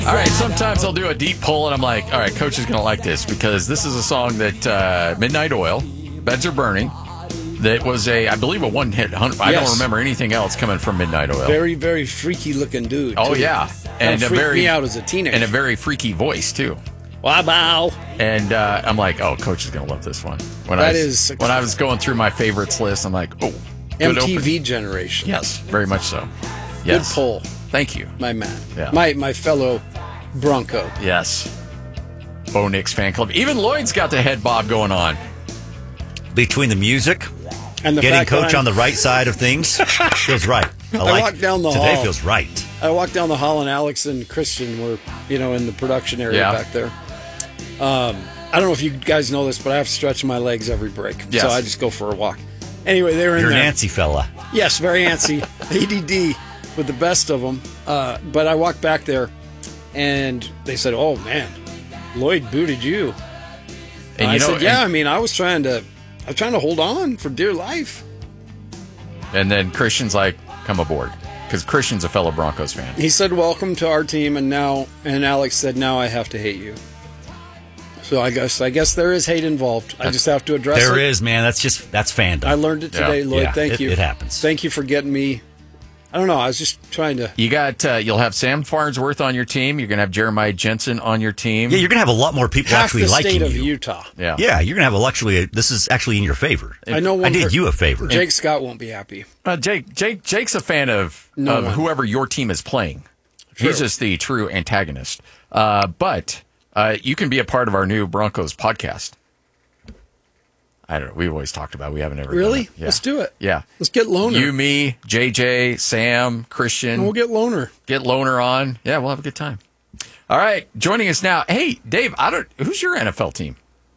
All right, sometimes I'll do a deep pull, and I'm like, all right, Coach is going to like this because this is a song that Midnight Oil, Beds Are Burning, that was I believe, a one-hit. I don't remember anything else coming from Midnight Oil. Very, very freaky-looking dude. Oh, too. yeah. And freaked me out as a teenager. And a very freaky voice, too. Wow. And I'm like, oh, Coach is going to love this one. When I was going through my favorites list, I'm like, oh, good MTV generation. Yes, very much so. Yes. Good pull. Thank you. My man. Yeah. My fellow Bronco. Yes. Bo Nix fan club. Even Lloyd's got the head bob going on. Between the music and the getting fact Coach on the right side of things feels right. I walked down the today hall. Feels right. I walked down the hall and Alex and Christian were, in the production area back there. I don't know if you guys know this, but I have to stretch my legs every break. Yes. So I just go for a walk. Anyway, they were in You're there. an antsy fella. Yes, very antsy. ADD with the best of them. But I walked back there and they said, oh, man, Lloyd booted you. And I said, yeah, I was trying to hold on for dear life. And then Christian's like, come aboard. Because Christian's a fellow Broncos fan. He said, welcome to our team. And Alex said, now I have to hate you. So I guess there is hate involved. I just have to address it. There is, man. That's fandom. I learned it today, Lloyd. Yeah, Thank you. It happens. Thank you for getting me. I don't know. I was just trying to. You'll have Sam Farnsworth on your team. You're going to have Jeremiah Jensen on your team. Yeah, you're going to have a lot more people actually liking you. Half the state of Utah. Yeah. Yeah, you're going to have this is actually in your favor. I know. I did you a favor. Jake Scott won't be happy. Jake's a fan of whoever your team is playing. True. He's just the true antagonist. But you can be a part of our new Broncos podcast. I don't know. We've always talked about it. We haven't ever really? Done it. Yeah. Let's do it. Yeah. Let's get Loner. You, me, JJ, Sam, Christian. And we'll get Loner. Get Loner on. Yeah, we'll have a good time. All right. Joining us now. Hey, Dave, who's your NFL team?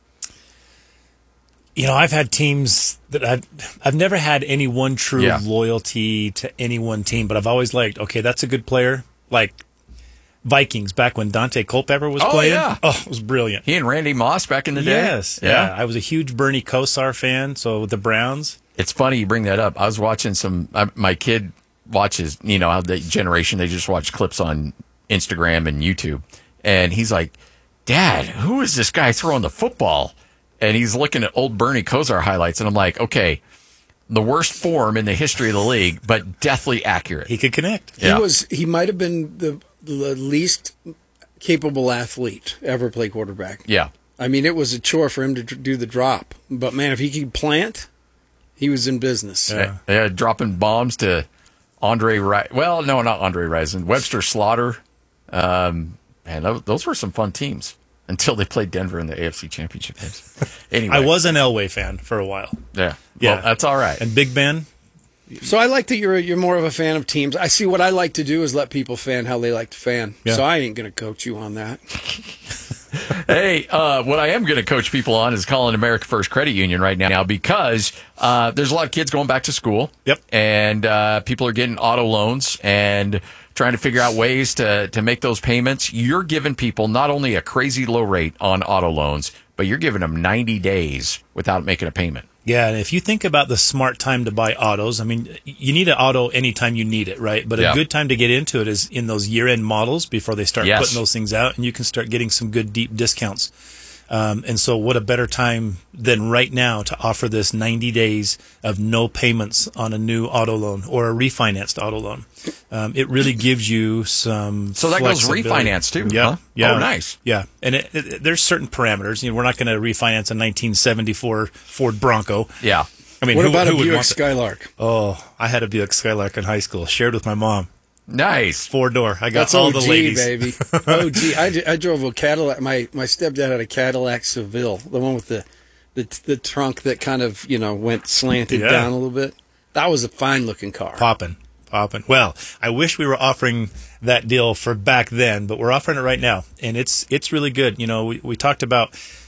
I've had teams that I've never had any one true loyalty to any one team, but I've always liked, okay, that's a good player. Like Vikings back when Dante Culpepper was playing. Yeah. Oh, it was brilliant. He and Randy Moss back in the day. Yes. Yeah. I was a huge Bernie Kosar fan, so the Browns. It's funny you bring that up. I was watching my kid watches, how the generation, they just watch clips on Instagram and YouTube. And he's like, Dad, who is this guy throwing the football? And he's looking at old Bernie Kosar highlights. And I'm like, okay, the worst form in the history of the league, but deathly accurate. He could connect. Yeah. He might have been the least capable athlete ever play quarterback. Yeah. I mean, it was a chore for him to do the drop. But, man, if he could plant, he was in business. Yeah, dropping bombs to Andre Rison. Well, no, not Andre Rison. Webster Slaughter. Man, those were some fun teams until they played Denver in the AFC Championship games. Anyway. I was an Elway fan for a while. Yeah. Well, that's all right. And Big Ben. So I like that you're more of a fan of teams. I see what I like to do is let people fan how they like to fan. Yeah. So I ain't going to coach you on that. Hey, what I am going to coach people on is calling America First Credit Union right now because there's a lot of kids going back to school. Yep. And people are getting auto loans and trying to figure out ways to make those payments. You're giving people not only a crazy low rate on auto loans, but you're giving them 90 days without making a payment. Yeah, and if you think about the smart time to buy autos, I mean, you need an auto anytime you need it, right? But a good time to get into it is in those year-end models before they start putting those things out, and you can start getting some good, deep discounts. And so what a better time than right now to offer this 90 days of no payments on a new auto loan or a refinanced auto loan. It really gives you some So that goes refinance too, huh? Yeah. Oh, nice. Yeah, and there's certain parameters. We're not going to refinance a 1974 Ford Bronco. Yeah. I mean, what about who a would Buick want Skylark? Oh, I had a Buick Skylark in high school, shared with my mom. Nice. 4-door. I got That's all OG, the ladies. Baby. OG. I drove a Cadillac. My stepdad had a Cadillac Seville, the one with the trunk that kind of, went slanted down a little bit. That was a fine-looking car. Poppin'. Well, I wish we were offering that deal for back then, but we're offering it right now, and it's really good. We talked about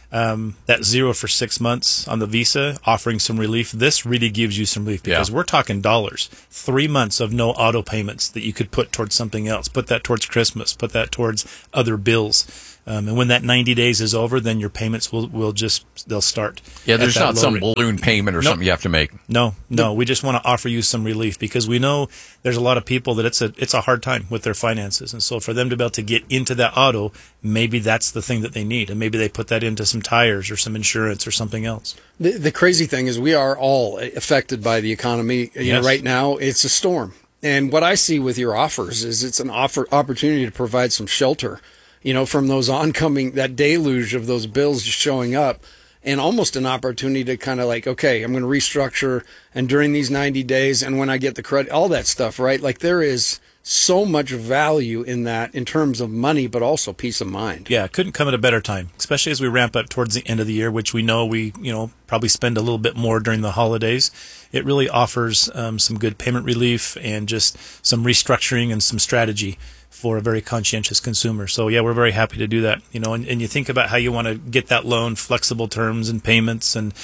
that 0 for 6 months on the Visa, offering some relief. This really gives you some relief because we're talking dollars. 3 months of no auto payments that you could put towards something else. Put that towards Christmas. Put that towards other bills. And when that 90 days is over, then your payments they'll start. Yeah, there's not some balloon payment or something you have to make. No. We just want to offer you some relief because we know there's a lot of people that it's a hard time with their finances. And so for them to be able to get into that auto, maybe that's the thing that they need. And maybe they put that into some tires or some insurance or something else. The crazy thing is we are all affected by the economy. You know, right now it's a storm. And what I see with your offers is it's an opportunity to provide some shelter, you know, from those that deluge of those bills just showing up, and almost an opportunity to kind of like, okay, I'm going to restructure, and during these 90 days, and when I get the credit, all that stuff, right? Like there is so much value in that in terms of money, but also peace of mind. Yeah, couldn't come at a better time, especially as we ramp up towards the end of the year, which we know we, probably spend a little bit more during the holidays. It really offers some good payment relief and just some restructuring and some strategy for a very conscientious consumer. So yeah, we're very happy to do that. And you think about how you want to get that loan, flexible terms and payments, and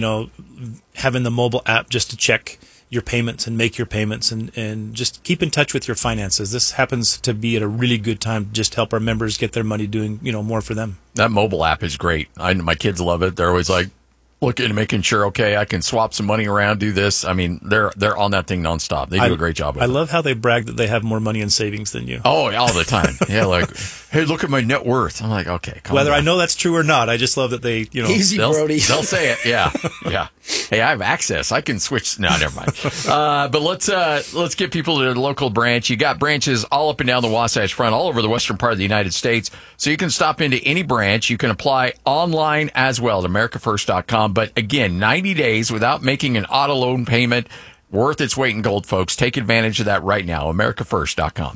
having the mobile app just to check your payments and make your payments and just keep in touch with your finances. This happens to be at a really good time to just help our members get their money doing more for them. That mobile app is great. My kids love it. They're always like looking and making sure, okay, I can swap some money around, do this. I mean, they're on that thing nonstop. They do a great job with it. I love how they brag that they have more money in savings than you. Oh, all the time. Yeah, like, hey, look at my net worth. I'm like, okay, whether down. I know that's true or not, I just love that they, Easy, Brody. They'll say it, yeah. Hey, I have access. I can switch. No, never mind. But let's get people to their local branch. You got branches all up and down the Wasatch Front, all over the western part of the United States. So you can stop into any branch. You can apply online as well at AmericaFirst.com. But again, 90 days without making an auto loan payment, worth its weight in gold, folks. Take advantage of that right now. AmericaFirst.com.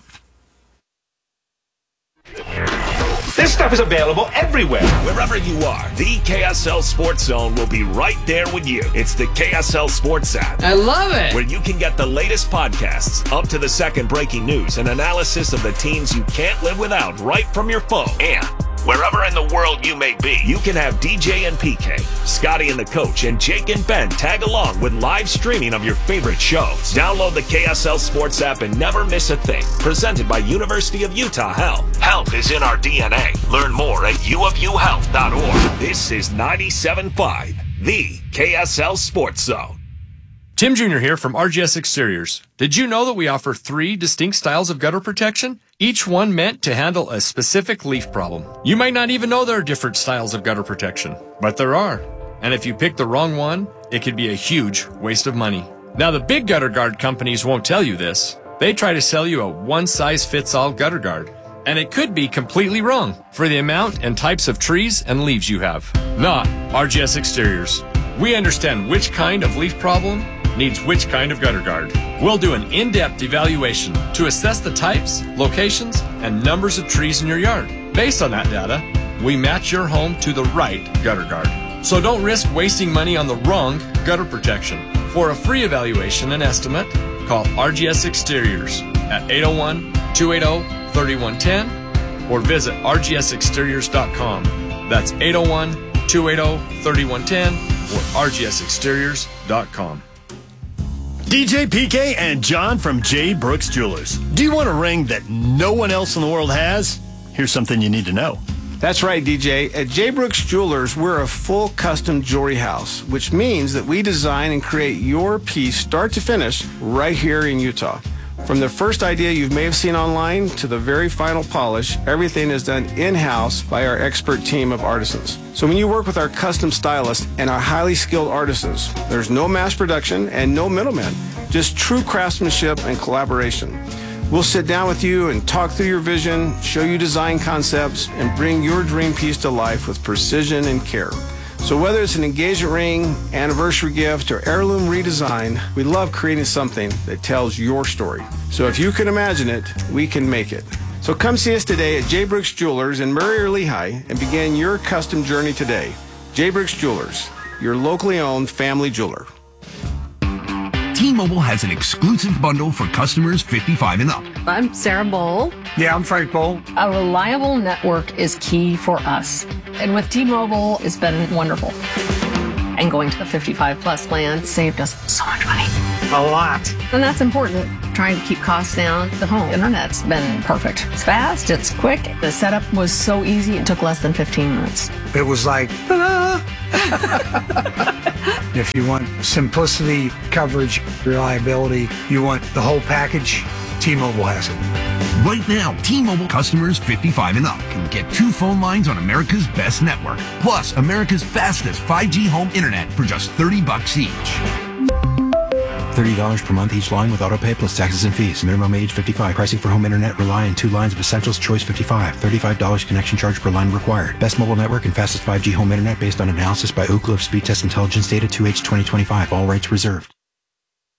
This stuff is available everywhere. Wherever you are, the KSL Sports Zone will be right there with you. It's the KSL Sports app. I love it. Where you can get the latest podcasts, up to the second breaking news, and analysis of the teams you can't live without right from your phone. And wherever in the world you may be, you can have DJ and PK, Scotty and the Coach, and Jake and Ben tag along with live streaming of your favorite shows. Download the KSL Sports app and never miss a thing. Presented by University of Utah Health. Health is in our DNA. Learn more at uofuhealth.org. This is 97.5, the KSL Sports Zone. Tim Jr. here from RGS Exteriors. Did you know that we offer 3 distinct styles of gutter protection? Each one meant to handle a specific leaf problem. You might not even know there are different styles of gutter protection, but there are. And if you pick the wrong one, it could be a huge waste of money. Now, the big gutter guard companies won't tell you this. They try to sell you a one-size-fits-all gutter guard. And it could be completely wrong for the amount and types of trees and leaves you have. Not RGS Exteriors. We understand which kind of leaf problem needs which kind of gutter guard. We'll do an in-depth evaluation to assess the types, locations, and numbers of trees in your yard. Based on that data, we match your home to the right gutter guard. So don't risk wasting money on the wrong gutter protection. For a free evaluation and estimate, call RGS Exteriors at 801-280-3110 or visit rgsexteriors.com. That's 801-280-3110 or rgsexteriors.com. DJ PK and John from J. Brooks Jewelers. Do you want a ring that no one else in the world has? Here's something you need to know. That's right, DJ. At J. Brooks Jewelers, we're a full custom jewelry house, which means that we design and create your piece start to finish right here in Utah. From the first idea you may have seen online to the very final polish, everything is done in-house by our expert team of artisans. So when you work with our custom stylists and our highly skilled artisans, there's no mass production and no middlemen, just true craftsmanship and collaboration. We'll sit down with you and talk through your vision, show you design concepts, and bring your dream piece to life with precision and care. So whether it's an engagement ring, anniversary gift, or heirloom redesign, we love creating something that tells your story. So if you can imagine it, we can make it. So come see us today at J. Brooks Jewelers in Murray or Lehigh and begin your custom journey today. J. Brooks Jewelers, your locally owned family jeweler. T-Mobile has an exclusive bundle for customers 55 and up. I'm Sarah Bowl. Yeah, I'm Frank Bowl. A reliable network is key for us. And with T-Mobile, it's been wonderful. And going to the 55-plus plan saved us so much money. A lot. And that's important. Trying to keep costs down. The home internet's been perfect. It's fast, it's quick. The setup was so easy, it took less than 15 minutes. It was like, ta-da! If you want simplicity, coverage, reliability, you want the whole package, T-Mobile has it. Right now, T-Mobile customers 55 and up can get 2 phone lines on America's best network, plus America's fastest 5G home internet for just $30 each. $30 per month each line with autopay plus taxes and fees. Minimum age 55. Pricing for home internet rely on 2 lines of Essentials. Choice 55. $35 connection charge per line required. Best mobile network and fastest 5G home internet based on analysis by Ookla of Speed Test Intelligence data 2H 2025. All rights reserved.